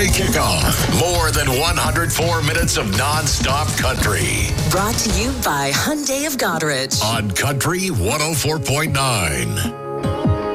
Weekday kickoff. More than 104 minutes of non-stop country. Brought to you by Hyundai of Goderich. On Country 104.9.